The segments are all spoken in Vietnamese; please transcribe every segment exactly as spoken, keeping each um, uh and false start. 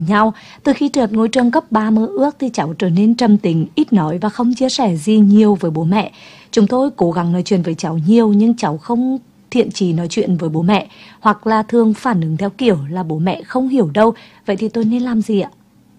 nhau. Từ khi trượt ngôi trường cấp ba mơ ước thì cháu trở nên trầm tính, ít nói và không chia sẻ gì nhiều với bố mẹ. Chúng tôi cố gắng nói chuyện với cháu nhiều nhưng cháu không thiện chí nói chuyện với bố mẹ, hoặc là thường phản ứng theo kiểu là bố mẹ không hiểu đâu. Vậy thì tôi nên làm gì ạ?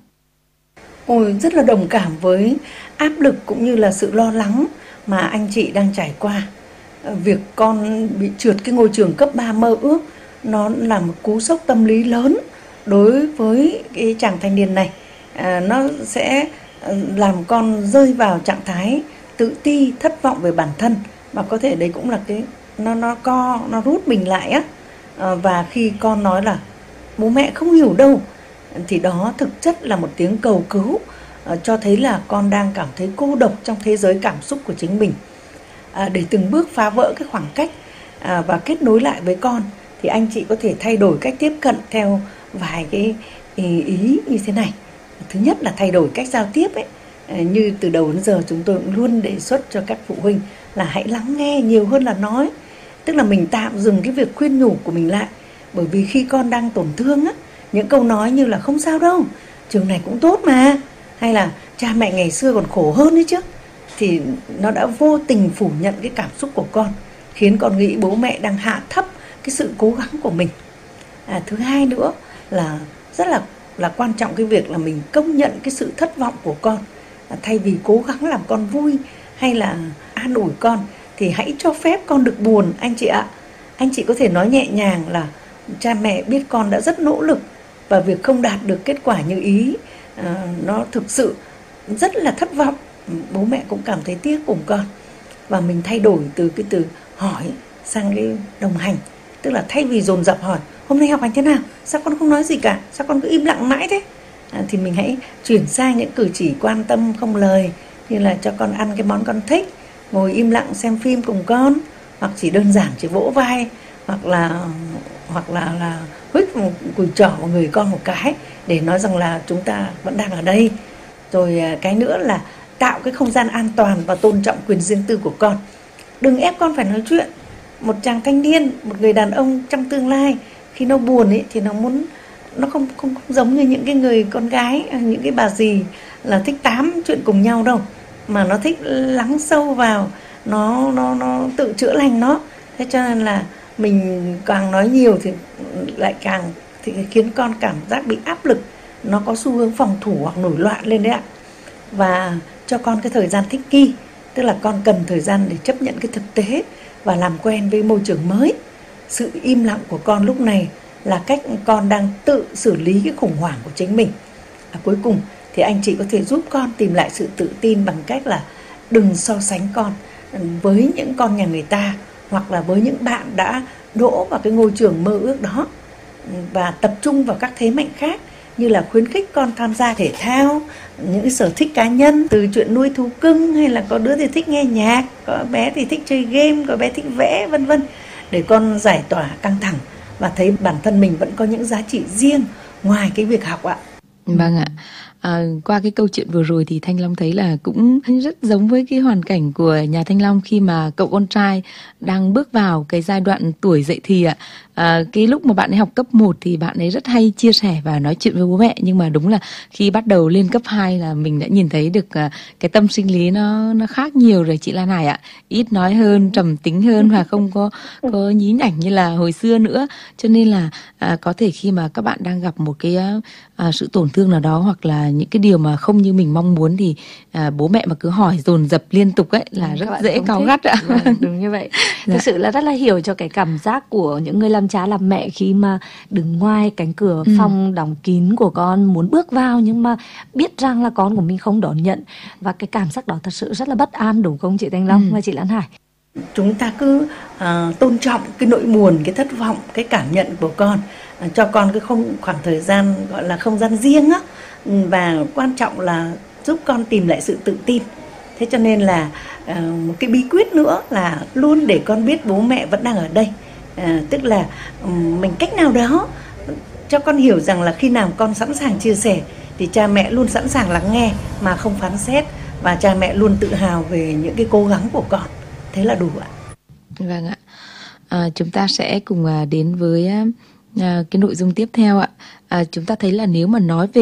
Ôi, rất là đồng cảm với áp lực cũng như là sự lo lắng mà anh chị đang trải qua. Việc con bị trượt cái ngôi trường cấp ba mơ ước nó là một cú sốc tâm lý lớn đối với cái chàng thanh niên này. À, nó sẽ làm con rơi vào trạng thái tự ti, thất vọng về bản thân, và có thể đấy cũng là cái nó nó co nó rút mình lại á. À, và khi con nói là bố mẹ không hiểu đâu thì đó thực chất là một tiếng cầu cứu, à, cho thấy là con đang cảm thấy cô độc trong thế giới cảm xúc của chính mình. À, để từng bước phá vỡ cái khoảng cách à, và kết nối lại với con thì anh chị có thể thay đổi cách tiếp cận theo vài cái ý, ý như thế này. Thứ nhất là thay đổi cách giao tiếp ấy. À, như từ đầu đến giờ chúng tôi cũng luôn đề xuất cho các phụ huynh là hãy lắng nghe nhiều hơn là nói. Tức là mình tạm dừng cái việc khuyên nhủ của mình lại. Bởi vì khi con đang tổn thương á, những câu nói như là không sao đâu, trường này cũng tốt mà, hay là cha mẹ ngày xưa còn khổ hơn đấy chứ, thì nó đã vô tình phủ nhận cái cảm xúc của con, khiến con nghĩ bố mẹ đang hạ thấp cái sự cố gắng của mình. À, thứ hai nữa là rất là là quan trọng cái việc là mình công nhận cái sự thất vọng của con. À, thay vì cố gắng làm con vui hay là an ủi con thì hãy cho phép con được buồn anh chị ạ. Anh chị có thể nói nhẹ nhàng là cha mẹ biết con đã rất nỗ lực và việc không đạt được kết quả như ý à, nó thực sự rất là thất vọng. Bố mẹ cũng cảm thấy tiếc cùng con. Và mình thay đổi từ cái từ hỏi sang cái đồng hành. Tức là thay vì dồn dập hỏi hôm nay học hành thế nào, sao con không nói gì cả, sao con cứ im lặng mãi thế, à, thì mình hãy chuyển sang những cử chỉ quan tâm không lời, như là cho con ăn cái món con thích, ngồi im lặng xem phim cùng con, hoặc chỉ đơn giản chỉ vỗ vai, hoặc là hoặc là là huých một cùi trỏ vào người con một cái để nói rằng là chúng ta vẫn đang ở đây. Rồi cái nữa là tạo cái không gian an toàn và tôn trọng quyền riêng tư của con. Đừng ép con phải nói chuyện. Một chàng thanh niên, một người đàn ông trong tương lai khi nó buồn ấy thì nó muốn nó không không không giống như những cái người con gái, những cái bà dì là thích tám chuyện cùng nhau đâu, mà nó thích lắng sâu vào, nó nó nó tự chữa lành nó. Thế cho nên là mình càng nói nhiều thì lại càng thì khiến con cảm giác bị áp lực, nó có xu hướng phòng thủ hoặc nổi loạn lên đấy ạ. Và cho con cái thời gian thích nghi, tức là con cần thời gian để chấp nhận cái thực tế và làm quen với môi trường mới. Sự im lặng của con lúc này là cách con đang tự xử lý cái khủng hoảng của chính mình. Và cuối cùng thì anh chị có thể giúp con tìm lại sự tự tin bằng cách là đừng so sánh con với những con nhà người ta, hoặc là với những bạn đã đỗ vào cái ngôi trường mơ ước đó, và tập trung vào các thế mạnh khác, như là khuyến khích con tham gia thể thao, những cái sở thích cá nhân, từ chuyện nuôi thú cưng, hay là có đứa thì thích nghe nhạc, có bé thì thích chơi game, có bé thích vẽ, vân vân, để con giải tỏa căng thẳng và thấy bản thân mình vẫn có những giá trị riêng ngoài cái việc học ạ. Vâng ạ. À, qua cái câu chuyện vừa rồi thì Thanh Long thấy là cũng rất giống với cái hoàn cảnh của nhà Thanh Long khi mà cậu con trai đang bước vào cái giai đoạn tuổi dậy thì ạ. À, cái lúc mà bạn ấy học cấp một thì bạn ấy rất hay chia sẻ và nói chuyện với bố mẹ, nhưng mà đúng là khi bắt đầu lên cấp hai là mình đã nhìn thấy được uh, cái tâm sinh lý nó nó khác nhiều rồi chị Lan Hải ạ. Ít nói hơn, trầm tính hơn và không có có nhí nhảnh như là hồi xưa nữa. Cho nên là uh, có thể khi mà các bạn đang gặp một cái uh, sự tổn thương nào đó, hoặc là những cái điều mà không như mình mong muốn thì à, bố mẹ mà cứ hỏi dồn dập liên tục ấy là rất dễ cáu gắt ạ. Vâng, đúng như vậy. Thực sự là rất là hiểu cho cái cảm giác của những người làm cha làm mẹ khi mà đứng ngoài cánh cửa ừ. phòng đóng kín của con, muốn bước vào nhưng mà biết rằng là con của mình không đón nhận, và cái cảm giác đó thật sự rất là bất an, đúng không chị Thanh Long ừ. và chị Lan Hải? Chúng ta cứ uh, tôn trọng cái nỗi buồn, cái thất vọng, cái cảm nhận của con, uh, cho con cái không khoảng thời gian gọi là không gian riêng á, và quan trọng là giúp con tìm lại sự tự tin. Thế cho nên là uh, một cái bí quyết nữa là luôn để con biết bố mẹ vẫn đang ở đây, uh, tức là um, mình cách nào đó cho con hiểu rằng là khi nào con sẵn sàng chia sẻ thì cha mẹ luôn sẵn sàng lắng nghe mà không phán xét, và cha mẹ luôn tự hào về những cái cố gắng của con. Thế là đủ ạ. Vâng ạ. À, chúng ta sẽ cùng đến với À, cái nội dung tiếp theo ạ, à, chúng ta thấy là nếu mà nói về